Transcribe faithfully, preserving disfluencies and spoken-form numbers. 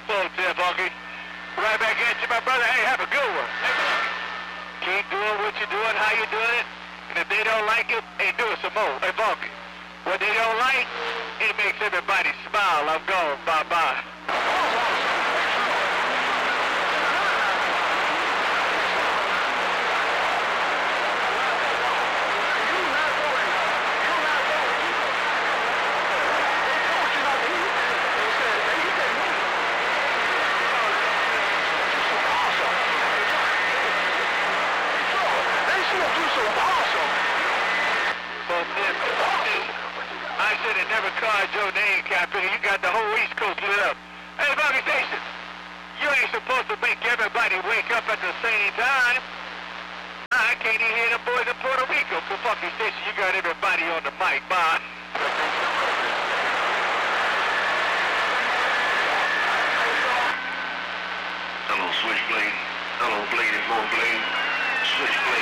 Full tip, Funky. Right back at you, my brother. Hey, have a good one. Keep doing what you're doing, how you're doing it. And if they don't like it, hey, do it some more. Hey, Funky. What they don't like, it makes everybody smile. I'm gone. Bye-bye. I should have never called your name, Captain. You got the whole East Coast lit up. Hey, Funky Station, you ain't supposed to make everybody wake up at the same time. I can't even hear the boys in Puerto Rico. For Funky Station, you got everybody on the mic. Bye. Hello, Switchblade. Hello, Blade and More Blade. Switchblade.